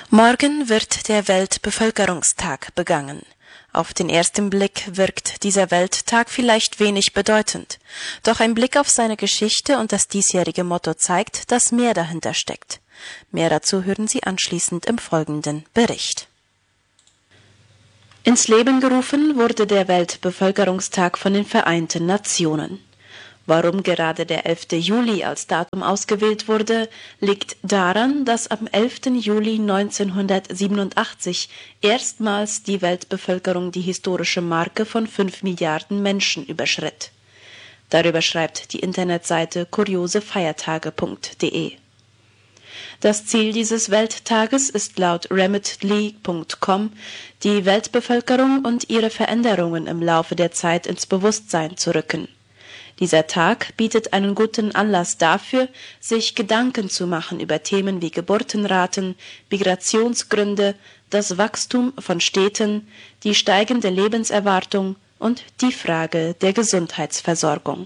Morgen wird der Weltbevölkerungstag begangen. Auf den ersten Blick wirkt dieser Welttag vielleicht wenig bedeutend, doch ein Blick auf seine Geschichte und das diesjährige Motto zeigt, dass mehr dahinter steckt. Mehr dazu hören Sie anschließend im folgenden Bericht. Ins Leben gerufen wurde der Weltbevölkerungstag von den Vereinten Nationen. Warum gerade der 11. Juli als Datum ausgewählt wurde, liegt daran, dass am 11. Juli 1987 erstmals die Weltbevölkerung die historische Marke von 5 Milliarden Menschen überschritt. Darüber schreibt die Internetseite kuriosefeiertage.de. Das Ziel dieses Welttages ist laut Remitly.com, die Weltbevölkerung und ihre Veränderungen im Laufe der Zeit ins Bewusstsein zu rücken. Dieser Tag bietet einen guten Anlass dafür, sich Gedanken zu machen über Themen wie Geburtenraten, Migrationsgründe, das Wachstum von Städten, die steigende Lebenserwartung und die Frage der Gesundheitsversorgung.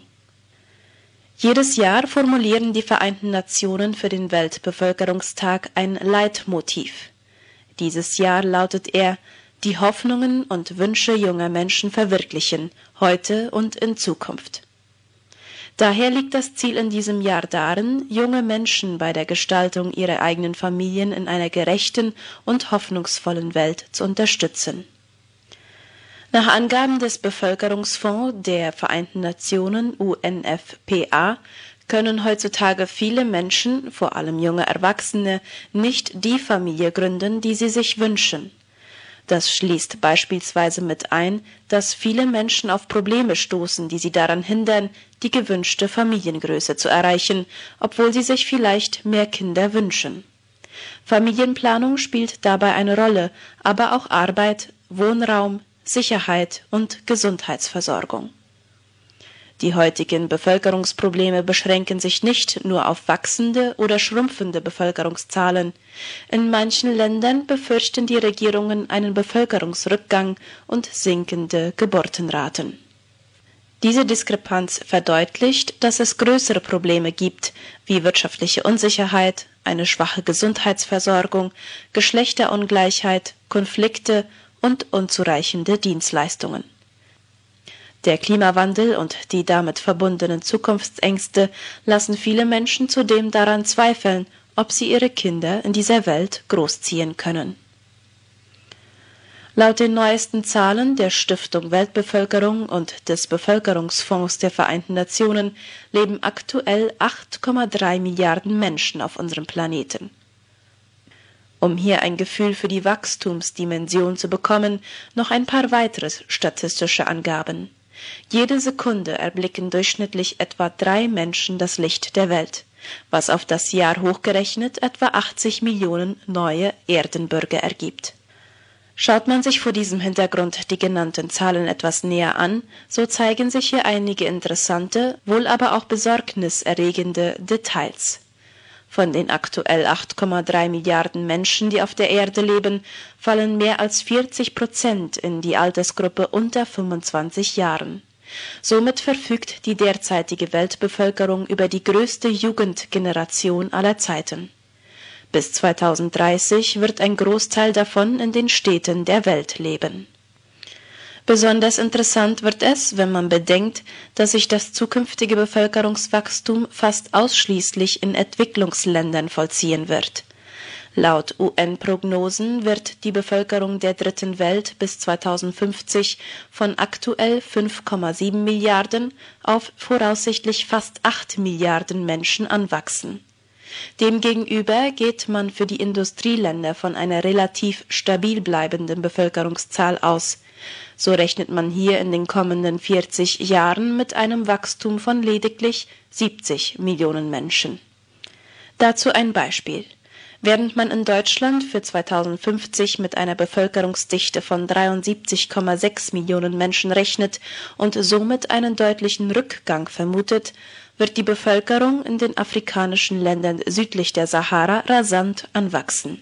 Jedes Jahr formulieren die Vereinten Nationen für den Weltbevölkerungstag ein Leitmotiv. Dieses Jahr lautet er: Die Hoffnungen und Wünsche junger Menschen verwirklichen, heute und in Zukunft. Daher liegt das Ziel in diesem Jahr darin, junge Menschen bei der Gestaltung ihrer eigenen Familien in einer gerechten und hoffnungsvollen Welt zu unterstützen. Nach Angaben des Bevölkerungsfonds der Vereinten Nationen UNFPA können heutzutage viele Menschen, vor allem junge Erwachsene, nicht die Familie gründen, die sie sich wünschen. Das schließt beispielsweise mit ein, dass viele Menschen auf Probleme stoßen, die sie daran hindern, die gewünschte Familiengröße zu erreichen, obwohl sie sich vielleicht mehr Kinder wünschen. Familienplanung spielt dabei eine Rolle, aber auch Arbeit, Wohnraum, Sicherheit und Gesundheitsversorgung. Die heutigen Bevölkerungsprobleme beschränken sich nicht nur auf wachsende oder schrumpfende Bevölkerungszahlen. In manchen Ländern befürchten die Regierungen einen Bevölkerungsrückgang und sinkende Geburtenraten. Diese Diskrepanz verdeutlicht, dass es größere Probleme gibt, wie wirtschaftliche Unsicherheit, eine schwache Gesundheitsversorgung, Geschlechterungleichheit, Konflikte und unzureichende Dienstleistungen. Der Klimawandel und die damit verbundenen Zukunftsängste lassen viele Menschen zudem daran zweifeln, ob sie ihre Kinder in dieser Welt großziehen können. Laut den neuesten Zahlen der Stiftung Weltbevölkerung und des Bevölkerungsfonds der Vereinten Nationen leben aktuell 8,3 Milliarden Menschen auf unserem Planeten. Um hier ein Gefühl für die Wachstumsdimension zu bekommen, noch ein paar weitere statistische Angaben. Jede Sekunde erblicken durchschnittlich etwa 3 Menschen das Licht der Welt, was auf das Jahr hochgerechnet etwa 80 Millionen neue Erdenbürger ergibt. Schaut man sich vor diesem Hintergrund die genannten Zahlen etwas näher an, so zeigen sich hier einige interessante, wohl aber auch besorgniserregende Details. Von den aktuell 8,3 Milliarden Menschen, die auf der Erde leben, fallen mehr als 40% in die Altersgruppe unter 25 Jahren. Somit verfügt die derzeitige Weltbevölkerung über die größte Jugendgeneration aller Zeiten. Bis 2030 wird ein Großteil davon in den Städten der Welt leben. Besonders interessant wird es, wenn man bedenkt, dass sich das zukünftige Bevölkerungswachstum fast ausschließlich in Entwicklungsländern vollziehen wird. Laut UN-Prognosen wird die Bevölkerung der Dritten Welt bis 2050 von aktuell 5,7 Milliarden auf voraussichtlich fast 8 Milliarden Menschen anwachsen. Demgegenüber geht man für die Industrieländer von einer relativ stabil bleibenden Bevölkerungszahl aus. So rechnet man hier in den kommenden 40 Jahren mit einem Wachstum von lediglich 70 Millionen Menschen. Dazu ein Beispiel. Während man in Deutschland für 2050 mit einer Bevölkerungsdichte von 73,6 Millionen Menschen rechnet und somit einen deutlichen Rückgang vermutet, wird die Bevölkerung in den afrikanischen Ländern südlich der Sahara rasant anwachsen.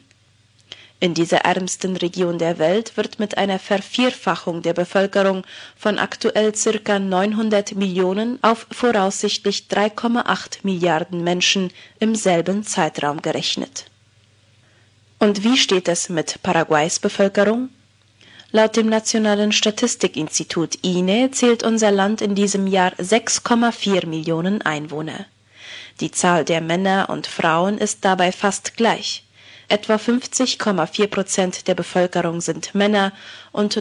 In dieser ärmsten Region der Welt wird mit einer Vervierfachung der Bevölkerung von aktuell ca. 900 Millionen auf voraussichtlich 3,8 Milliarden Menschen im selben Zeitraum gerechnet. Und wie steht es mit Paraguays Bevölkerung? Laut dem Nationalen Statistikinstitut INE zählt unser Land in diesem Jahr 6,4 Millionen Einwohner. Die Zahl der Männer und Frauen ist dabei fast gleich. Etwa 50,4% der Bevölkerung sind Männer und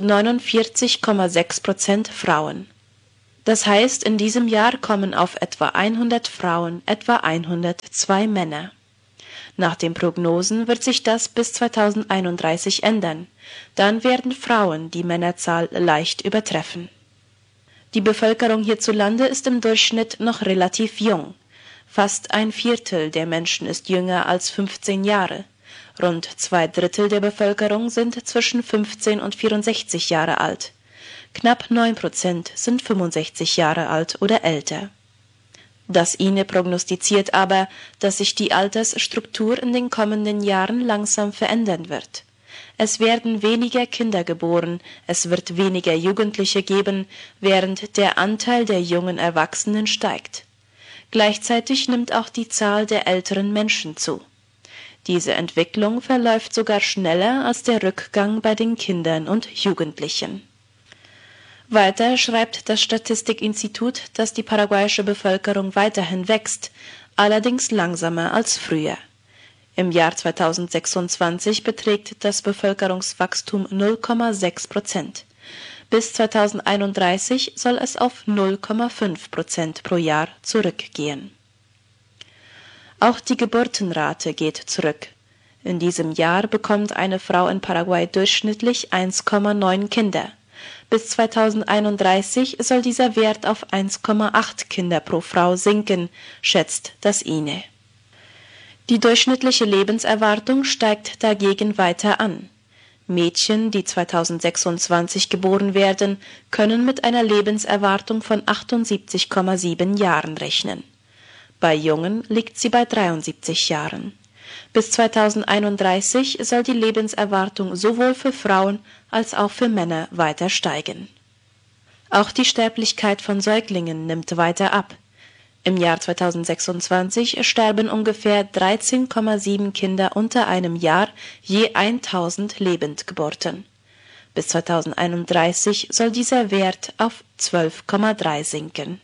49,6% Frauen. Das heißt, in diesem Jahr kommen auf etwa 100 Frauen etwa 102 Männer. Nach den Prognosen wird sich das bis 2031 ändern. Dann werden Frauen die Männerzahl leicht übertreffen. Die Bevölkerung hierzulande ist im Durchschnitt noch relativ jung. Fast ein Viertel der Menschen ist jünger als 15 Jahre. Rund 2/3 der Bevölkerung sind zwischen 15 und 64 Jahre alt. Knapp 9% sind 65 Jahre alt oder älter. Das INE prognostiziert aber, dass sich die Altersstruktur in den kommenden Jahren langsam verändern wird. Es werden weniger Kinder geboren, es wird weniger Jugendliche geben, während der Anteil der jungen Erwachsenen steigt. Gleichzeitig nimmt auch die Zahl der älteren Menschen zu. Diese Entwicklung verläuft sogar schneller als der Rückgang bei den Kindern und Jugendlichen. Weiter schreibt das Statistikinstitut, dass die paraguayische Bevölkerung weiterhin wächst, allerdings langsamer als früher. Im Jahr 2026 beträgt das Bevölkerungswachstum 0,6%. Bis 2031 soll es auf 0,5% pro Jahr zurückgehen. Auch die Geburtenrate geht zurück. In diesem Jahr bekommt eine Frau in Paraguay durchschnittlich 1,9 Kinder. Bis 2031 soll dieser Wert auf 1,8 Kinder pro Frau sinken, schätzt das INE. Die durchschnittliche Lebenserwartung steigt dagegen weiter an. Mädchen, die 2026 geboren werden, können mit einer Lebenserwartung von 78,7 Jahren rechnen. Bei Jungen liegt sie bei 73 Jahren. Bis 2031 soll die Lebenserwartung sowohl für Frauen als auch für Männer weiter steigen. Auch die Sterblichkeit von Säuglingen nimmt weiter ab. Im Jahr 2026 sterben ungefähr 13,7 Kinder unter einem Jahr je 1000 Lebendgeburten. Bis 2031 soll dieser Wert auf 12,3 sinken.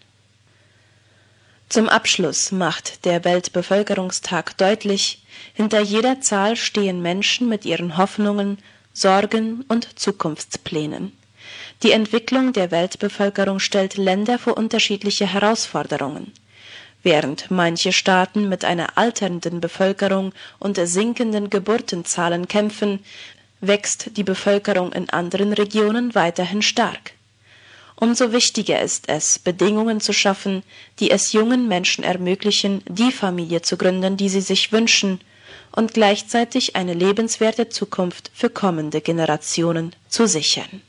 Zum Abschluss macht der Weltbevölkerungstag deutlich, hinter jeder Zahl stehen Menschen mit ihren Hoffnungen, Sorgen und Zukunftsplänen. Die Entwicklung der Weltbevölkerung stellt Länder vor unterschiedliche Herausforderungen. Während manche Staaten mit einer alternden Bevölkerung und sinkenden Geburtenzahlen kämpfen, wächst die Bevölkerung in anderen Regionen weiterhin stark. Umso wichtiger ist es, Bedingungen zu schaffen, die es jungen Menschen ermöglichen, die Familie zu gründen, die sie sich wünschen, und gleichzeitig eine lebenswerte Zukunft für kommende Generationen zu sichern.